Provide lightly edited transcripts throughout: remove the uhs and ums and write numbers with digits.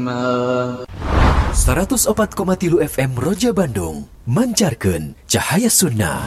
104,3 FM Roja Bandung mancarkeun cahaya sunnah.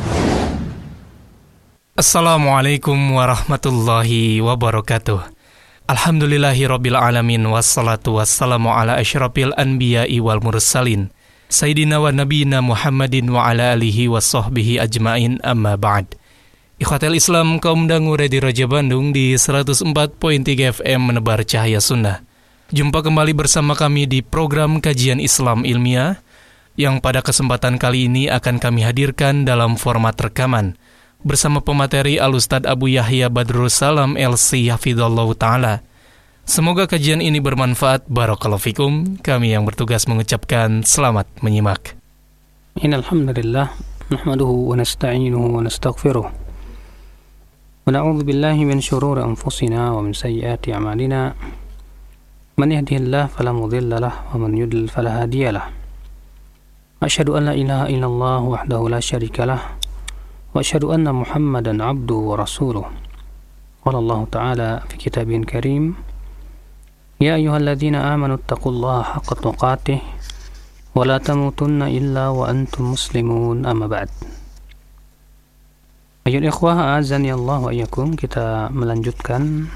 Assalamualaikum warahmatullahi wabarakatuh. Alhamdulillahirabbil alamin wassalatu wassalamu ala asyrafil anbiya'i wal mursalin sayyidina wa nabiyina Muhammadin wa ala alihi washabbihi ajmain, amma ba'd. Ikhwatal Islam, kaum dangu di Roja Bandung di 104.3 FM menebar cahaya sunnah. Jumpa kembali bersama kami di program Kajian Islam Ilmiah yang pada kesempatan kali ini akan kami hadirkan dalam format rekaman bersama pemateri Al-Ustadz Abu Yahya Badrus Salam LC Hafidhallahu Ta'ala. Semoga kajian ini bermanfaat. Barakallahu fikum. Kami yang bertugas mengucapkan selamat menyimak. Innalhamdulillah nahmaduhu wa nasta'inuhu wa nastaghfiruh wa na'udzu billahi min syururi anfusina wa min sayyiati a'malina. Man yahdihillahu fala mudilla lahu wa man yudlil fala hadiya lahu. Asyhadu an la ilaha illallah wahdahu la syarika lahu wa asyhadu anna Muhammadan 'abduhu wa rasuluh. Qala Allah Ta'ala fi kitabihil karim, ya ayyuhalladzina amanu taqullaha haqqa tuqatih wa la tamutunna illa wa antum muslimun, amma ba'd. Ayyuhal ikhwah, a'azzani Allah wa iyyakum. Kita melanjutkan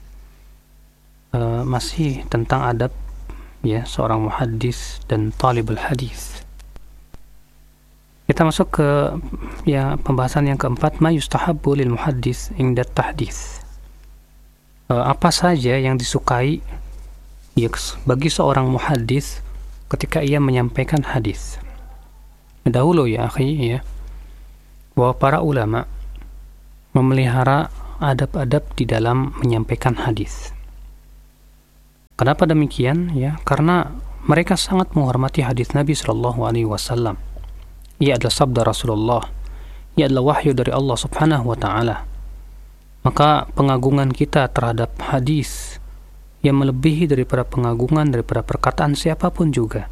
masih tentang adab ya seorang muhaddis dan talibul hadis. Kita masuk ke pembahasan yang keempat, ma yustahabbu lil muhaddis inda tahdits. Apa saja yang disukai ya bagi seorang muhaddis ketika ia menyampaikan hadis. Dahulu ya akhi ya, bahwa para ulama memelihara adab-adab di dalam menyampaikan hadis. Kenapa demikian? Ya, karena mereka sangat menghormati hadis Nabi Shallallahu Alaihi Wasallam. Ia adalah sabda Rasulullah. Ia adalah wahyu dari Allah Subhanahu Wa Taala. Maka pengagungan kita terhadap hadis yang melebihi daripada pengagungan daripada perkataan siapapun juga.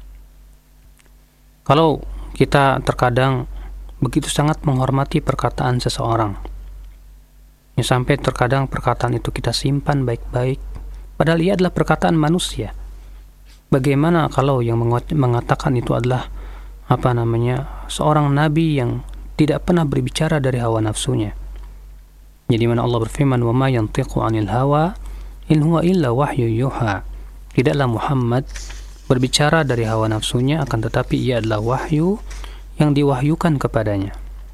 Kalau kita terkadang begitu sangat menghormati perkataan seseorang, ya sampai terkadang perkataan itu kita simpan baik-baik, padahal ia adalah perkataan manusia. Bagaimana kalau yang mengatakan itu adalah seorang nabi yang tidak pernah berbicara dari hawa nafsunya. Jadi mana Allah berfirman, wa ma yantiqu 'anil hawa in huwa illa wahyu yuha. Tidaklah Muhammad berbicara dari hawa nafsunya, akan tetapi ia adalah wahyu yang diwahyukan kepadanya.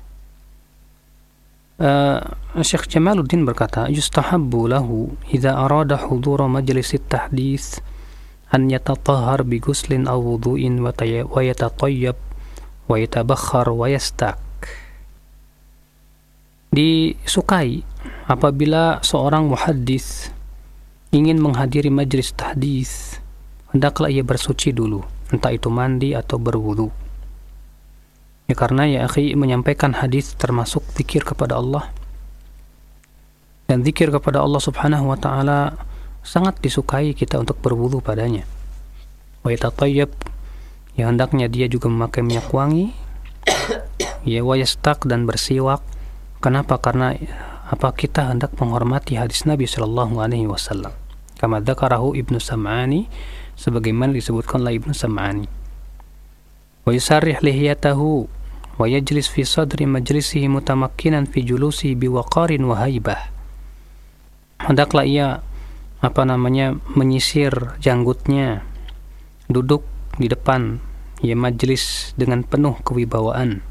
Syekh Jamaluddin berkata, yustahabbu lahu idza arada hudura majlisit tahdits an yatatahhar bi ghuslin aw wudu'in wa yatatayyab wa yatabakhkhar wa yastak. Disukai apabila seorang muhaddis ingin menghadiri majlis tahdits, hendaklah ia bersuci dulu, entah itu mandi atau berwudu. Ya, karena ya akhi, menyampaikan hadis termasuk zikir kepada Allah, dan zikir kepada Allah Subhanahu Wa Taala sangat disukai kita untuk berwudu padanya. Wa yatatayyab, ya hendaknya dia juga memakai minyak wangi. Ya, wa yastaq, dan bersiwak. Kenapa? Karena kita hendak menghormati hadis Nabi Sallallahu Alaihi Wasallam. Kama dzakarahu Ibnu Sam'ani, sebagaimana disebutkan oleh Ibnu Sam'ani. Wa yusarrih lihiyatahu wa yajlis fi sadri majlisihi mutamakkinan fi julusihi biwaqarin wa haibah. Hendaklah ia menyisir janggutnya, duduk di depan ya majlis dengan penuh kewibawaan.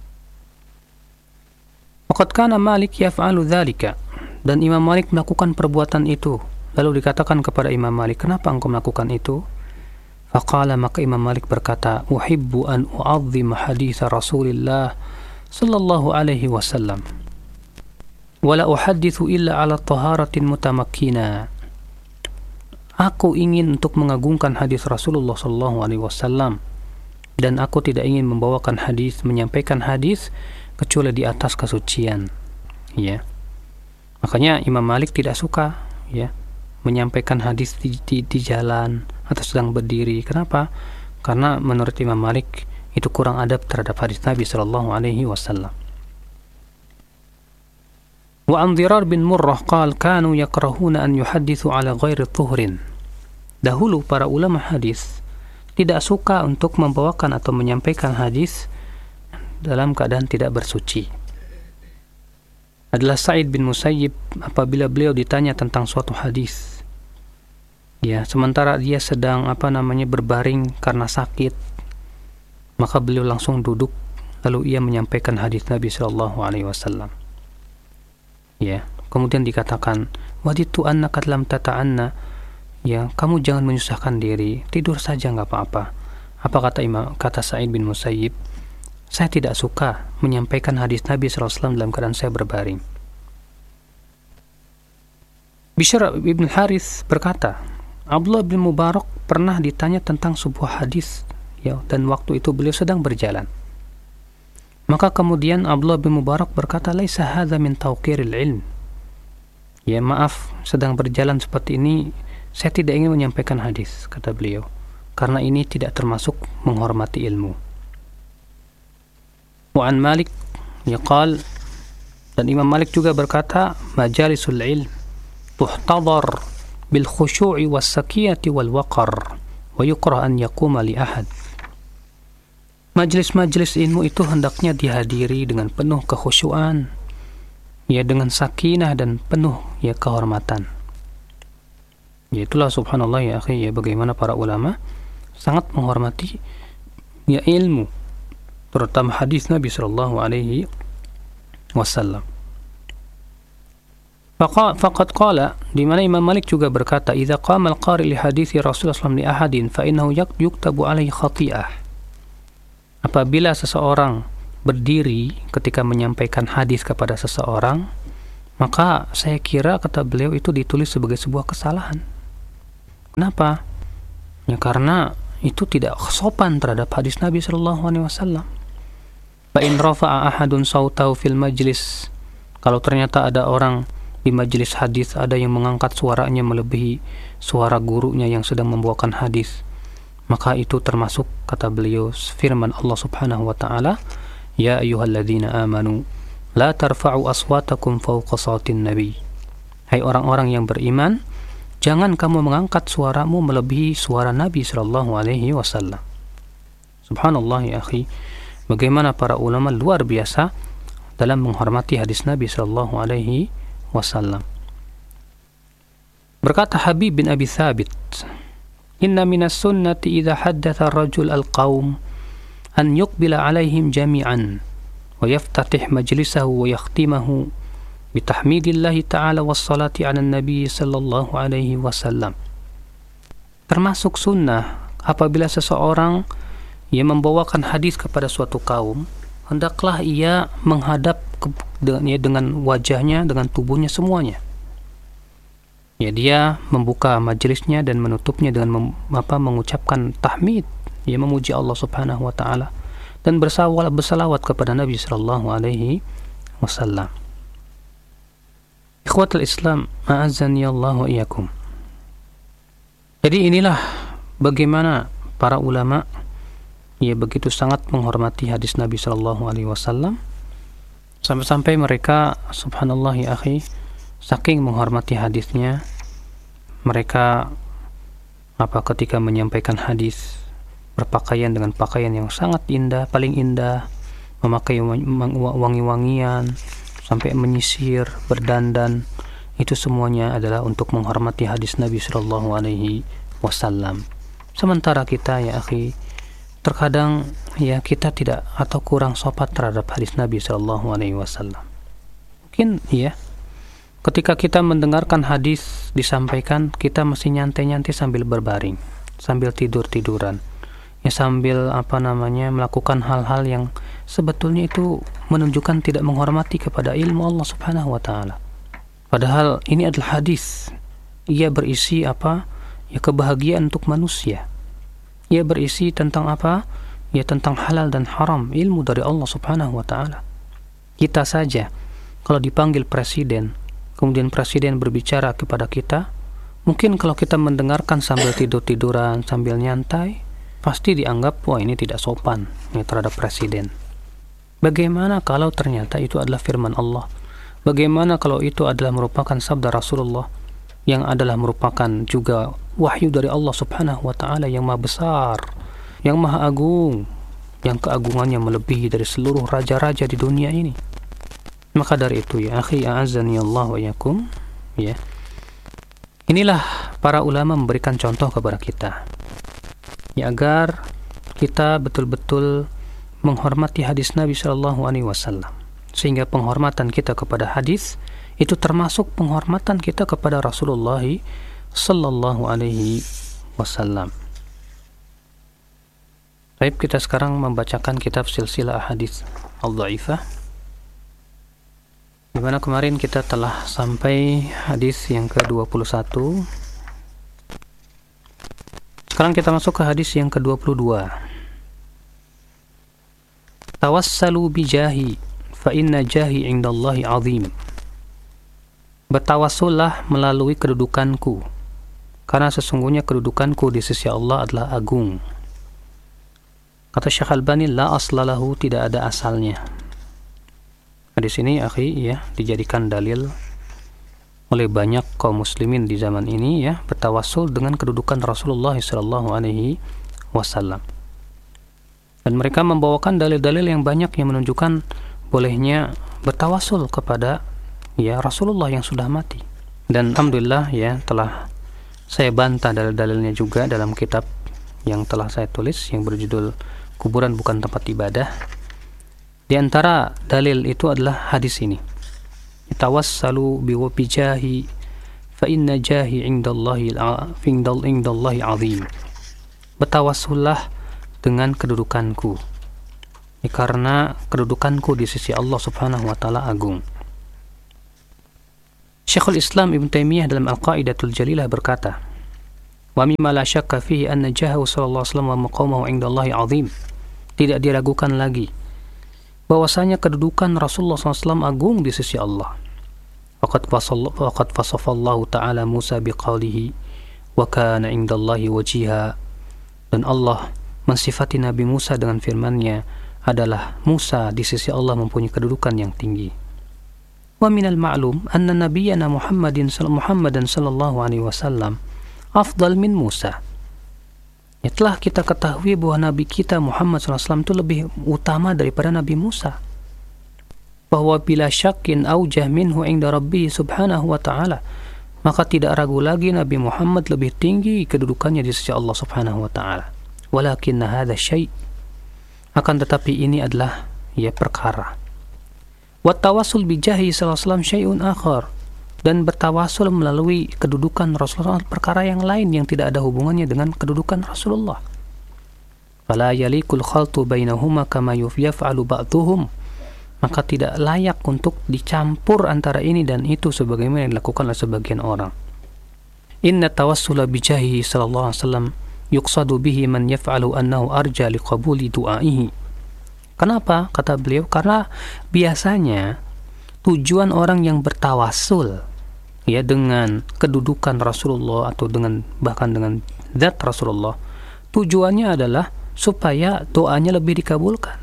Waqad kana Malik yaf'alu dzalika, dan Imam Malik melakukan perbuatan itu. Lalu dikatakan kepada Imam Malik, kenapa engkau melakukan itu? Faqala, maka Imam Malik berkata, uhibbu an u'azzima haditha Rasulillah sallallahu alaihi wasallam wa la uhaddithu illa ala taharatin mutamakkina. Aku ingin untuk mengagungkan hadis Rasulullah sallallahu alaihi wasallam, dan aku tidak ingin membawakan hadis, menyampaikan hadis kecuali di atas kesucian. Ya. Makanya Imam Malik tidak suka ya menyampaikan hadis di jalan atau sedang berdiri. Kenapa? Karena menurut Imam Malik itu kurang adab terhadap hadis Nabi sallallahu alaihi wasallam. Wa an Dirar bin Murrah qala kanu yakrahuna an yuhaddithu ala ghairi tuhrin. Dahulu para ulama hadis tidak suka untuk membawakan atau menyampaikan hadis dalam keadaan tidak bersuci. Adalah Sa'id bin Musayyib apabila beliau ditanya tentang suatu hadis. Ya, sementara dia sedang berbaring karena sakit, maka beliau langsung duduk lalu ia menyampaikan hadis Nabi sallallahu alaihi wasallam. Ya, kemudian dikatakan, "Waditu annaka lam tata'anna." Ya, kamu jangan menyusahkan diri, tidur saja enggak apa-apa. Apa kata Sa'id bin Musayyib? Saya tidak suka menyampaikan hadis Nabi SAW dalam keadaan saya berbaring. Bishr bin Harith berkata, Abdullah bin Mubarak pernah ditanya tentang sebuah hadis, ya, dan waktu itu beliau sedang berjalan. Maka kemudian Abdullah bin Mubarak berkata, "Laisa hadza min tawqiril ilm." Ya, maaf, sedang berjalan seperti ini, saya tidak ingin menyampaikan hadis, kata beliau, karena ini tidak termasuk menghormati ilmu. Wa'an Malik yaqal, dan Imam Malik juga berkata, majalisul ilm tuhtadar bil khushu'i was sakiyati wal waqar wa yukrah an yaquma li ahad. Majlis-majlis ilmu itu hendaknya dihadiri dengan penuh kekhusyuan, ya, dengan sakinah dan penuh ya kehormatan. Ya, itulah subhanallah ya akhi, ya, bagaimana para ulama sangat menghormati ya ilmu, terutama hadis Nabi sallallahu alaihi wasallam. Faqad qala, di mana Imam Malik juga berkata, "Idza qama al-qari li hadithi Rasulullah sallallahu alaihi wasallam li ahadin fa innahu yuktabu alaihi khati'ah." Apabila seseorang berdiri ketika menyampaikan hadis kepada seseorang, maka saya kira, kata beliau, itu ditulis sebagai sebuah kesalahan. Kenapa? Ya, karena itu tidak sopan terhadap hadis Nabi sallallahu alaihi wasallam. Fa in rafa'a ahadun sautahu fil majlis, kalau ternyata ada orang di majlis hadis, ada yang mengangkat suaranya melebihi suara gurunya yang sedang membawakan hadis, maka itu termasuk, kata beliau, firman Allah Subhanahu wa taala, "Ya ayyuhalladzina amanu la tarfa'u aswatakum fawqa sautin nabi." Hai orang-orang yang beriman, jangan kamu mengangkat suaramu melebihi suara Nabi sallallahu alaihi wasallam. Subhanallah ya akhi, bagaimana para ulama luar biasa dalam menghormati hadis Nabi sallallahu alaihi wasallam. Berkata Habib bin Abi Thabit, "Inna minas sunnati idza haddatha ar-rajul al-qaum an yuqbila alaihim jami'an wa yaftatih majlisahu wa yakhtimahu bitahmidillahi ta'ala wassalati 'alan nabi sallallahu alaihi wasallam." Termasuk sunnah apabila seseorang yang membawakan hadis kepada suatu kaum, hendaklah ia menghadap dengan wajahnya, dengan tubuhnya semuanya. Ya, dia membuka majelisnya dan menutupnya dengan mengucapkan tahmid, ya, memuji Allah Subhanahu wa taala dan bersalawat kepada Nabi sallallahu alaihi wasallam. Ikhwatul Islam, a'azzani Allah wa iyyakum. Jadi inilah bagaimana para ulama ya begitu sangat menghormati hadis Nabi sallallahu alaihi wasallam, sampai-sampai mereka, subhanallah ya akhi, saking menghormati hadisnya, mereka ketika menyampaikan hadis berpakaian dengan pakaian yang sangat indah, paling indah, memakai wangi-wangian, sampai menyisir, berdandan, itu semuanya adalah untuk menghormati hadis Nabi sallallahu alaihi wasallam. Sementara kita ya akhi, terkadang ya kita tidak atau kurang sopan terhadap hadis Nabi sallallahu alaihi wasallam. Mungkin ya ketika kita mendengarkan hadis disampaikan, kita mesti nyantai-nyantai sambil berbaring, sambil tidur-tiduran, ya, sambil melakukan hal-hal yang sebetulnya itu menunjukkan tidak menghormati kepada ilmu Allah Subhanahu wa taala. Padahal ini adalah hadis, ia berisi ya kebahagiaan untuk manusia. Ia berisi tentang ya tentang halal dan haram, ilmu dari Allah Subhanahu wa taala. Kita saja kalau dipanggil presiden, kemudian presiden berbicara kepada kita, mungkin kalau kita mendengarkan sambil tidur-tiduran, sambil nyantai, pasti dianggap, wah, ini tidak sopan ya terhadap presiden. Bagaimana kalau ternyata itu adalah firman Allah? Bagaimana kalau itu adalah merupakan sabda Rasulullah yang adalah merupakan juga wahyu dari Allah Subhanahu wa taala yang maha besar, yang maha agung, yang keagungannya melebihi dari seluruh raja-raja di dunia ini. Maka dari itu ya akhi, a'azzani Allah wa yakum, ya. Inilah para ulama memberikan contoh kepada kita, ya, agar kita betul-betul menghormati hadis Nabi Shallallahu Alaihi Wasallam, sehingga penghormatan kita kepada hadis itu termasuk penghormatan kita kepada Rasulullah Sallallahu Alaihi Wasallam. Baik, kita sekarang membacakan kitab Silsilah Ahadits Al-Dhaifah, di mana kemarin kita telah sampai hadis yang ke-21. Sekarang kita masuk ke hadis yang ke-22. Tawassalu bijahi fa inna jahi indallahi azim. Bertawassullah melalui kedudukanku, karena sesungguhnya kedudukanku di sisi Allah adalah agung. Kata Syekh Albani, la aslalahu, tidak ada asalnya. Hadis ini akhi, ya, dijadikan dalil oleh banyak kaum muslimin di zaman ini, ya, bertawassul dengan kedudukan Rasulullah sallallahu alaihi wasallam. Dan mereka membawakan dalil-dalil yang banyak yang menunjukkan bolehnya bertawassul kepada, ya, Rasulullah yang sudah mati. Dan alhamdulillah, ya, telah saya bantah dalil-dalilnya juga dalam kitab yang telah saya tulis yang berjudul Kuburan Bukan Tempat Ibadah. Di antara dalil itu adalah hadis ini. Tawassalu bijahi fa inna jahi indallahi azim. Bertawassullah dengan kedudukanku, ya, karena kedudukanku di sisi Allah Subhanahu wa taala agung. Syekhul Islam Ibn Taimiyah dalam Al-Qaidatul Jalilah berkata, wa mimma la syakka fihi anna jahahu sallallahu alaihi wasallam wa maqamahu indallahi azim. Tidak diragukan lagi bahwasanya kedudukan Rasulullah SAW agung di sisi Allah. Waqad fasafallahu ta'ala Musa biqaulihi wa kana indallahi wajiha. Dan Allah mensifati Nabi Musa dengan firman-Nya adalah Musa di sisi Allah mempunyai kedudukan yang tinggi. Wa minal ma'lum anna nabiyyana Muhammadan sallallahu alaihi wasallam afdal min Musa. Ya, telah kita ketahui bahwa Nabi kita Muhammad SAW itu lebih utama daripada Nabi Musa. Bahwa bila syakin aujah minhu inda Rabbi subhanahu wa ta'ala, maka tidak ragu lagi Nabi Muhammad lebih tinggi kedudukannya di sisi Allah subhanahu wa ta'ala. Walakinna hadha syai', akan tetapi ini adalah, ya, perkara. Wa tawassul bijahi sallallahu alaihi wasallam syai'un akhar. Dan bertawasul melalui kedudukan Rasulullah perkara yang lain yang tidak ada hubungannya dengan kedudukan Rasulullah. Fala yalikul khaltu bainahuma kama yaf'alu ba'dhum. Maka tidak layak untuk dicampur antara ini dan itu sebagaimana yang dilakukan oleh sebagian orang. Inna tawassula bijahi sallallahu alaihi wasallam yuqsadu bihi man yaf'alu annahu arja liqabuli du'aihi. Kenapa? Kata beliau, karena biasanya tujuan orang yang bertawassul, ya, dengan kedudukan Rasulullah atau dengan bahkan dengan zat Rasulullah, tujuannya adalah supaya doanya lebih dikabulkan.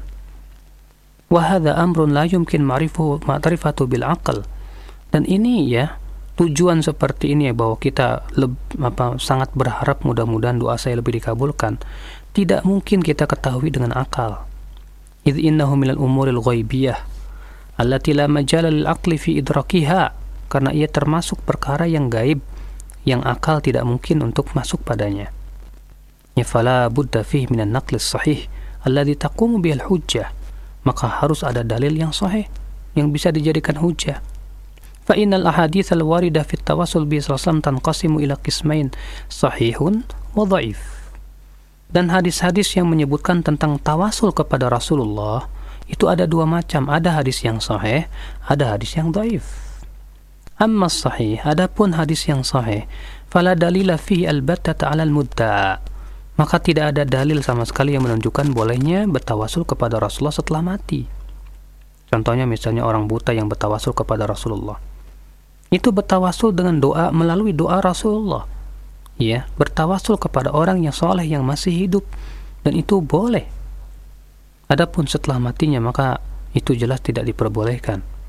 Wa hadza amrun la yumkin ma'rifatu bil aql. Dan ini, ya, tujuan seperti ini, ya, bahwa kita sangat berharap mudah-mudahan doa saya lebih dikabulkan, tidak mungkin kita ketahui dengan akal. Idz innahu minal umuril ghaibiyah allati la majala lil aqli fi idrakiha, karena ia termasuk perkara yang gaib yang akal tidak mungkin untuk masuk padanya. Ya, fala budda fihi minan naqlis sahih alladhi taqumu bihal hujjah, maka harus ada dalil yang sahih yang bisa dijadikan hujjah. Fa innal ahadits al warida fi tawassul bi sallallahu tanqasimu ila qismain sahihun wa dhaif. Dan hadis-hadis yang menyebutkan tentang tawasul kepada Rasulullah itu ada dua macam, ada hadis yang sahih, ada hadis yang dhaif. Amma sahih, adapun hadis yang sahih, fala dalila fihi albattata 'ala al-mudda', maka tidak ada dalil sama sekali yang menunjukkan bolehnya bertawasul kepada Rasulullah setelah mati. Contohnya misalnya orang buta yang bertawasul kepada Rasulullah, itu bertawasul dengan doa, melalui doa Rasulullah, ya, bertawasul kepada orang yang soleh yang masih hidup, dan itu boleh. Adapun setelah matinya, maka itu jelas tidak diperbolehkan.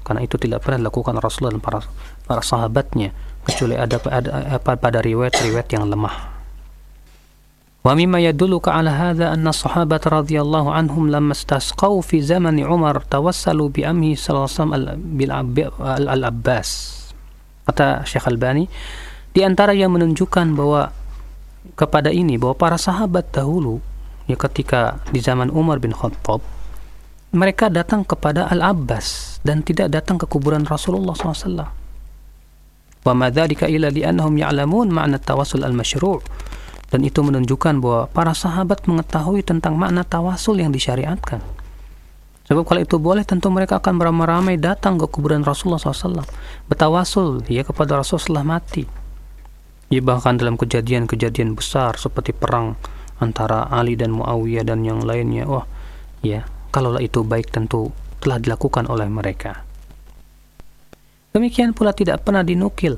karena itu tidak pernah dilakukan Rasulullah dan para sahabatnya, kecuali ada pada riwayat-riwayat yang lemah. Wa mimma yadulluka ala hadha anna sahabat radhiyallahu anhum lamma istasqaw fi zaman Umar tawassalu bi amhi sallallahu alaihi wasallam al-Abbas. Kata Syekh Albani, di antara yang menunjukkan bahwa kepada ini bahwa para sahabat dahulu ya ketika di zaman Umar bin Khattab mereka datang kepada Al-Abbas dan tidak datang ke kuburan Rasulullah SAW. Wa ma dzalika illa li'annahum ya'lamun ma'na tawassul al-masyru'. Dan itu menunjukkan bahwa para sahabat mengetahui tentang makna tawasul yang disyariatkan. Sebab kalau itu boleh, tentu mereka akan beramai-ramai datang ke kuburan Rasulullah SAW, bertawasul ya kepada Rasulullah mati. Ya, bahkan dalam kejadian-kejadian besar seperti perang antara Ali dan Muawiyah dan yang lainnya, kalaulah itu baik tentu telah dilakukan oleh mereka. Demikian pula tidak pernah dinukil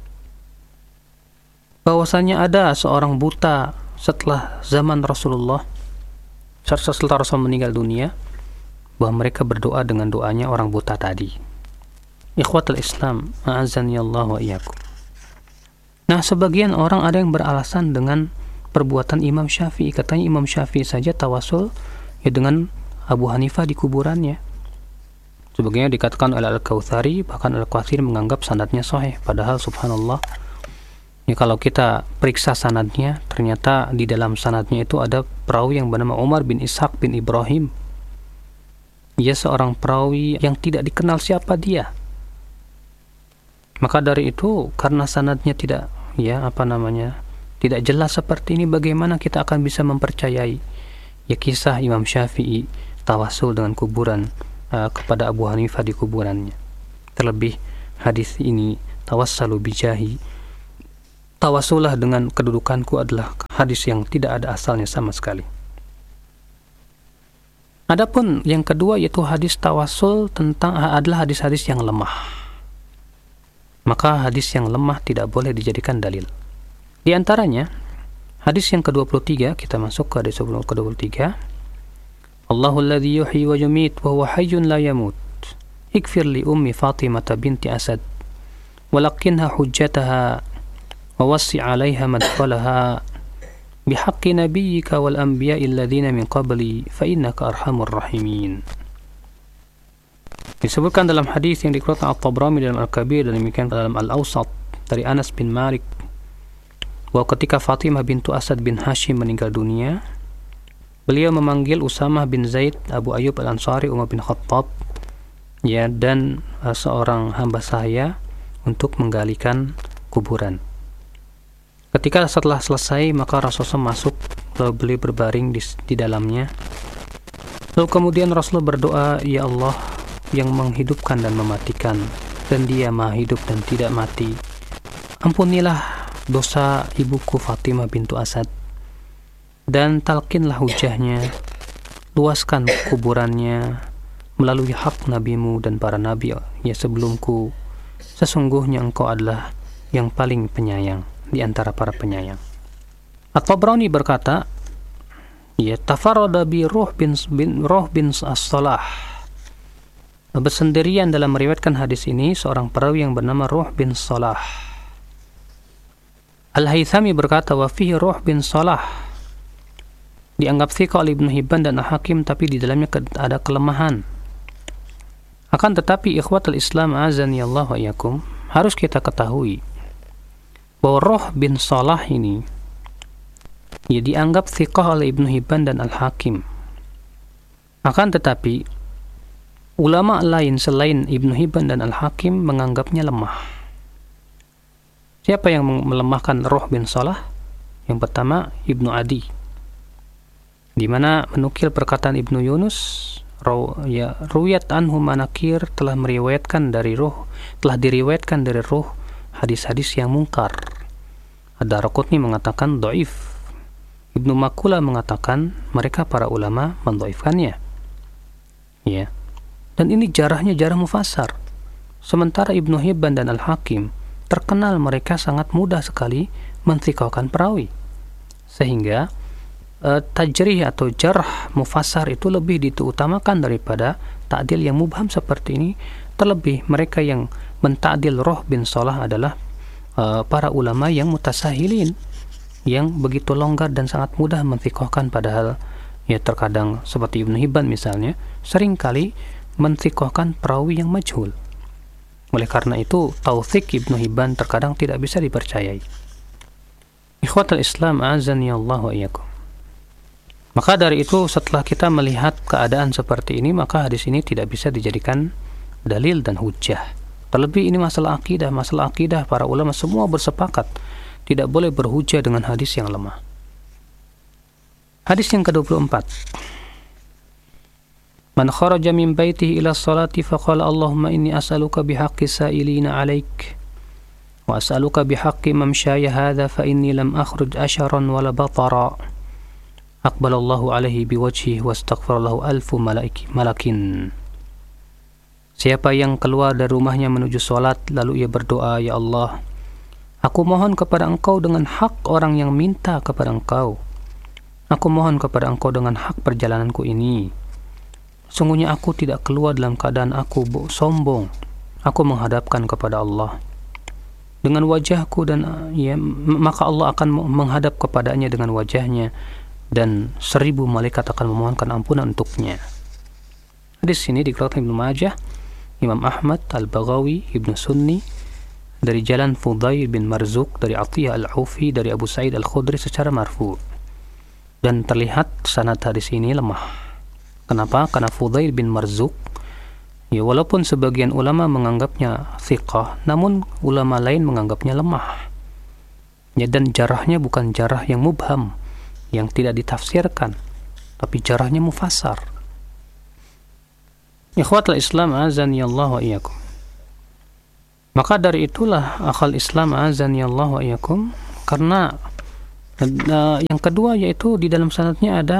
bahwasanya ada seorang buta setelah zaman Rasulullah, setelah Rasul meninggal dunia, bahwa mereka berdoa dengan doanya orang buta tadi. Ikhwatul Islam, a'azzani Allah wa iyyakum. Nah, sebagian orang ada yang beralasan dengan perbuatan Imam Syafi'i. Katanya Imam Syafi'i saja tawasul ya dengan Abu Hanifah di kuburannya. Sebagaimana dikatakan oleh Al-Kautsari, bahkan Al-Kautsari menganggap sanadnya sahih, padahal subhanallah ya, kalau kita periksa sanadnya, ternyata di dalam sanadnya itu ada perawi yang bernama Umar bin Ishaq bin Ibrahim. Dia seorang perawi yang tidak dikenal siapa dia. Maka dari itu, karena sanadnya tidak tidak jelas seperti ini, bagaimana kita akan bisa mempercayai ya kisah Imam Syafi'i tawasul dengan kuburan kepada Abu Hanifah di kuburannya. Terlebih hadis ini, tawassalu bijahi, tawasulah dengan kedudukanku, adalah hadis yang tidak ada asalnya sama sekali. Adapun yang kedua yaitu hadis tawasul adalah hadis-hadis yang lemah. Maka hadis yang lemah tidak boleh dijadikan dalil. Di antaranya hadis yang ke-23, kita masuk ke hadis ke-23. Allahul ladzi yuhyi wa yumit wa huwa hayyun la yamut. Ikfir li ummi Fatimah binti Asad walakinha hujjataha ووصي عليها مدخلها بحق نبيك والأنبياء الذين من قبلي فإنك أرحم الراحمين. Disebutkan dalam hadis yang dikeluarkan At-Tabrani dalam Al-Kabir dan demikian dalam Al-Awsat dari Anas bin Malik, bahwa ketika Fatimah bintu Asad bin Hashim meninggal dunia, beliau memanggil Usamah bin Zaid, Abu Ayyub Al-Ansari, Umar bin Khattab dan seorang hamba saya untuk menggalikan kuburan. Ketika setelah selesai, maka Rasulullah masuk, lalu beliau berbaring di dalamnya. Lalu kemudian Rasulullah berdoa, ya Allah yang menghidupkan dan mematikan, dan Dia maha hidup dan tidak mati, ampunilah dosa ibuku Fatimah bintu Asad, dan talkinlah hujahnya, luaskan kuburannya melalui hak nabimu dan para nabi ya sebelumku, sesungguhnya engkau adalah yang paling penyayang di antara para penyayang. At-Tabrani berkata, ya tafarrada bi Ruh bin As-Salah, bersendirian dalam meriwayatkan hadis ini seorang perawi yang bernama Ruh bin Salah. Al-Haythami berkata, wa fihi Ruh bin Salah dianggap thiqah oleh Ibnu Hibban dan Al-Hakim, tapi di dalamnya ada kelemahan. Akan tetapi ikhwatul Islam, azani Allah wa iyyakum, harus kita ketahui bahwa Ruh bin Salah ini ya dianggap thiqah oleh Ibnu Hibban dan Al-Hakim. Akan tetapi ulama lain selain Ibnu Hibban dan Al-Hakim menganggapnya lemah. Siapa yang melemahkan Ruh bin Salah? Yang pertama Ibnu Adi, di mana menukil perkataan Ibnu Yunus, ruwiyat anhu manakir, telah diriwayatkan dari Ruh hadis-hadis yang mungkar. Ad-Daraqutni mengatakan dhaif. Ibnu Makula mengatakan mereka para ulama mendhaifkannya. Ya. Dan ini jarahnya jarah mufassar. Sementara Ibnu Hibban dan Al-Hakim terkenal mereka sangat mudah sekali mentsiqahkan perawi. Sehingga tajrih atau jarh mufassar itu lebih diutamakan daripada ta'dil yang mubham seperti ini, Terlebih mereka yang menta'dil Ruh bin Salah adalah para ulama yang mutasahilin, yang begitu longgar dan sangat mudah menfiqhkan, padahal ya terkadang seperti Ibnu Hibban misalnya seringkali menfiqhkan perawi yang majhul. Oleh karena itu tautsik Ibnu Hibban terkadang tidak bisa dipercayai. Ikhwatul Islam azani Allah wa iyyakum. Maka dari itu setelah kita melihat keadaan seperti ini, maka hadis ini tidak bisa dijadikan dalil dan hujjah. Terlebih ini masalah akidah para ulama semua bersepakat tidak boleh berhujjah dengan hadis yang lemah. Hadis yang ke-24. Man kharaja min baitihi ila salati faqala Allahumma inni as'aluka bihaqqi sa'ilina 'alaik wa as'aluka bihaqqi mamshaya hadha fa inni lam akhruj asharan wala batara aqbalallahu alaihi biwajhihi wastaghfarallahu alfu malakin. Siapa yang keluar dari rumahnya menuju salat lalu ia berdoa, ya Allah, aku mohon kepada Engkau dengan hak orang yang minta kepada Engkau. Aku mohon kepada Engkau dengan hak perjalananku ini. Sungguhnya aku tidak keluar dalam keadaan aku sombong. Aku menghadapkan kepada Allah dengan wajahku, dan ya, maka Allah akan menghadap kepadanya dengan wajahnya, dan 1000 malaikat akan memohonkan ampunan untuknya. Hadis ini dikeluarkan Ibnu Majah, Imam Ahmad, Al-Baghawi, Ibnu Sunni dari jalan Fudail bin Marzuq dari Atiyah Al-Aufi dari Abu Sa'id Al-Khudri secara marfu. Dan terlihat sanad hadis ini lemah. Kenapa? Karena Fudail bin Marzuq, ya walaupun sebagian ulama menganggapnya thiqah, namun ulama lain menganggapnya lemah. Ya, dan jarahnya bukan jarah yang mubham, yang tidak ditafsirkan, tapi jarahnya mufassar. Ikhwatul Islam azani Allah wa iyyakum. Maka dari itulah akal Islam azani Allah wa iyyakum, karena yang kedua yaitu di dalam sanadnya ada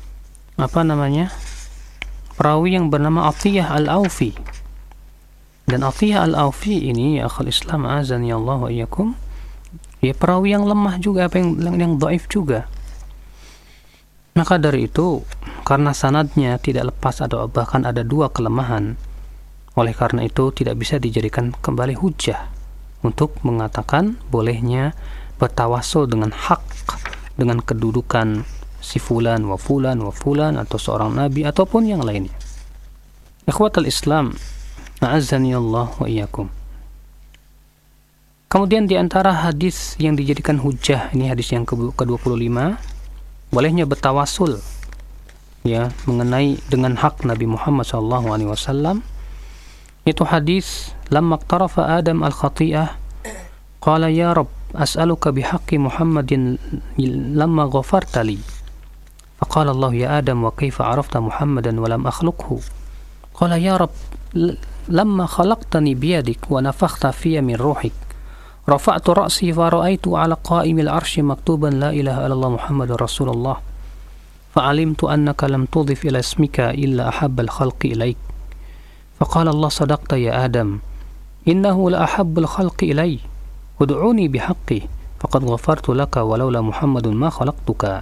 perawi yang bernama Atiyah Al-Aufi. Dan Atiyah Al-Aufi ini ya akal Islam azani Allah wa iyyakum, ya perawi yang lemah juga, yang dhaif juga. Maka dari itu, karena sanadnya tidak lepas atau bahkan ada 2 kelemahan, oleh karena itu tidak bisa dijadikan kembali hujjah untuk mengatakan bolehnya bertawassul dengan hak, dengan kedudukan si fulan wa fulan wa fulan, atau seorang nabi ataupun yang lainnya. Ikhwatul Islam a'azzani Allah wa iyyakum. Kemudian di antara hadis yang dijadikan hujjah, ini hadis yang ke-25, bolehnya bertawassul ya mengenai dengan hak Nabi Muhammad SAW, itu hadis lamma iqtarafa Adam al-khati'ah qala ya Rabb as'aluka bihaqqi Muhammadin lamma ghafarta li faqala Allah ya Adam wa kaifa arafta Muhammadan wa lam akhluqhu qala ya Rabb lamma khalaqtani biyadik wa nafakhta fiyya min ruhik rafa'tu ra'si fa ra'aytu 'ala qa'imil 'arsy maktuban la ilaha illallah Muhammadur Rasulullah fa'alimtu annaka lam tudhif ila ismika illa ahabbal khalqi ilaik faqala Allah sadaqta ya Adam innahu la ahabbul khalqi ilai ud'uni bihaqqi faqad ghafartu laka walaula Muhammadun ma khalaqtuka.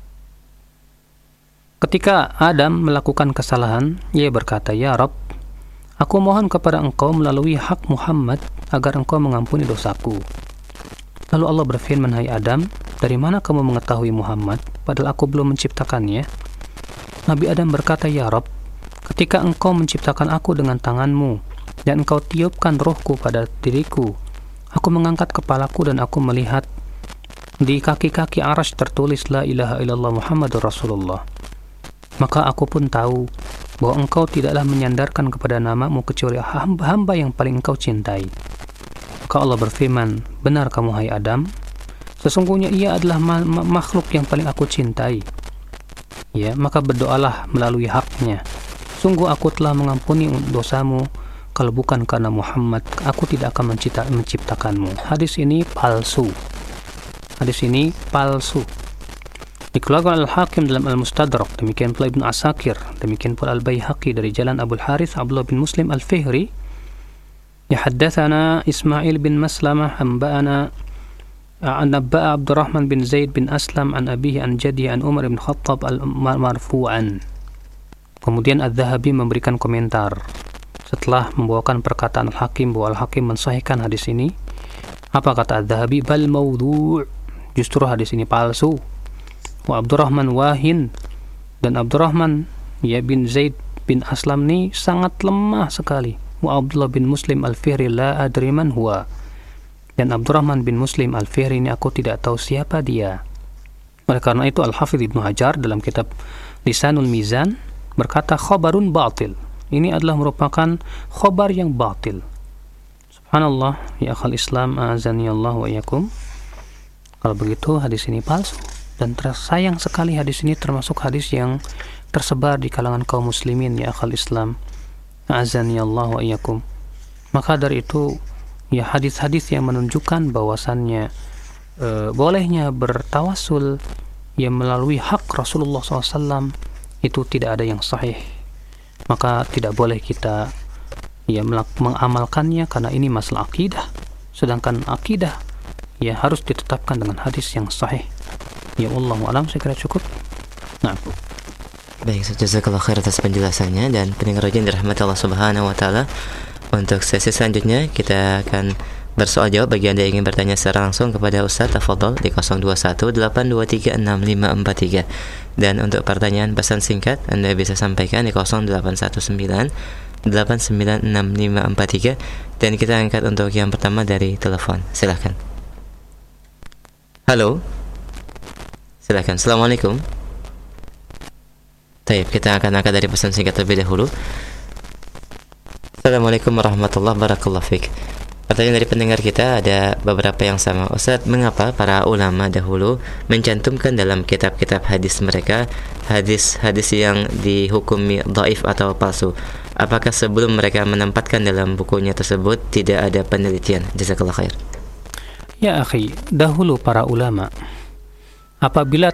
Ketika Adam melakukan kesalahan, ia berkata, ya Rabb, aku mohon kepada Engkau melalui hak Muhammad agar Engkau mengampuni dosaku. Lalu Allah berfirman, hai Adam, dari mana kamu mengetahui Muhammad padahal aku belum menciptakannya? Nabi Adam berkata, ya Rabb, ketika Engkau menciptakan aku dengan tanganmu dan Engkau tiupkan rohku pada diriku, aku mengangkat kepalaku dan aku melihat di kaki-kaki arasy tertulis la ilaha illallah Muhammadur Rasulullah. Maka aku pun tahu bahwa Engkau tidaklah menyandarkan kepada namamu kecuali hamba yang paling Engkau cintai. Maka Allah berfirman, benar kamu hai Adam, sesungguhnya ia adalah makhluk yang paling aku cintai. Ya, maka berdoalah melalui haknya. Sungguh aku telah mengampuni dosamu, kalau bukan karena Muhammad, aku tidak akan menciptakanmu. Hadis ini palsu. Dikeluarkan Al-Hakim dalam Al-Mustadrak, demikian pula Ibnu Asakir, demikian pula Al-Baihaqi dari jalan Abu Al-Harith Abdullah bin Muslim Al-Fihri. Ya haddatsana Ismail bin Maslamah anba'ana Nabba'a Abdurrahman bin Zaid bin Aslam an abihi an jaddihi an Umar bin Khattab marfu'an. Kemudian Adz-Dzahabi memberikan komentar setelah membawakan perkataan Al-Hakim bahwa Al-Hakim mensahihkan hadis ini, apa kata Adz-Dzahabi? Bal maudhu', justru hadis ini palsu. Wa Abdurrahman wahin, dan Abdurrahman bin Zaid bin Aslam ini sangat lemah sekali. Wa Abdullah bin Muslim al-Fihri la adri man huwa, dan Abdurrahman bin Muslim al-Fihri ini aku tidak tahu siapa dia. Oleh karena itu Al-Hafidz Ibnu Hajar dalam kitab Lisanul Mizan berkata khabarun batil, ini adalah merupakan khabar yang batil. Subhanallah, ya akhal Islam, a'azani Allah wa iyyakum. Kalau begitu hadis ini palsu, dan sayang sekali hadis ini termasuk hadis yang tersebar di kalangan kaum muslimin, ya akhal Islam, a'azani Allah wa iyyakum. Maka dari itu ya hadis-hadis yang menunjukkan bahwasannya bolehnya bertawasul ya melalui hak Rasulullah SAW itu tidak ada yang sahih, maka tidak boleh kita ya mengamalkannya karena ini masalah akidah. Sedangkan akidah ya harus ditetapkan dengan hadis yang sahih. Ya Allah alam, saya kira cukup. Nah, baik, jazakallah khair atas penjelasannya. Dan pendengar yang dirahmati Allah Subhanahu wa taala, untuk sesi selanjutnya kita akan bersoal jawab. Bagi Anda yang ingin bertanya secara langsung kepada Ustaz, tafadhol di 0218236543. Dan untuk pertanyaan pesan singkat Anda bisa sampaikan di 0819896543. Dan kita angkat untuk yang pertama dari telepon. Silakan. Halo. Silakan. Assalamualaikum. Baik, kita akan angkat dari pesan singkat terlebih dahulu. Assalamualaikum warahmatullahi wabarakatuh. Pertanyaan dari pendengar kita ada beberapa yang sama. Ustaz, mengapa para ulama dahulu mencantumkan dalam kitab-kitab hadis mereka hadis-hadis yang dihukumi dhaif atau palsu? Apakah sebelum mereka menempatkan dalam bukunya tersebut tidak ada penelitian? Jazakallah khair. Ya akhi, dahulu para ulama apabila